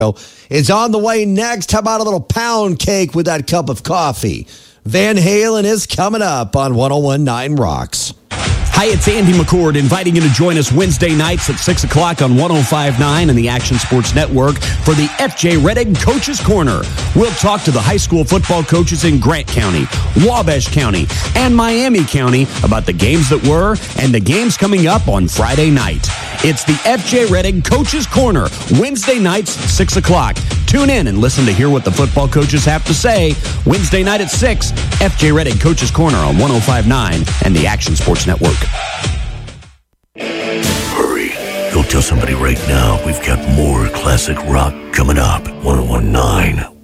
It's on the way next. How about a little pound cake with that cup of coffee? Van Halen is coming up on 101.9 Rocks. Hi, it's Andy McCord inviting you to join us Wednesday nights at 6 o'clock on 105.9 and the Action Sports Network for the FJ Rettig Coaches Corner. We'll talk to the high school football coaches in Grant County, Wabash County, and Miami County about the games that were and the games coming up on Friday night. It's the FJ Rettig Coaches Corner, Wednesday nights, 6 o'clock. Tune in and listen to hear what the football coaches have to say. Wednesday night at 6, FJ Rettig Coaches Corner on 105.9 and the Action Sports Network. Hurry. Go tell somebody right now we've got more classic rock coming up. 101.9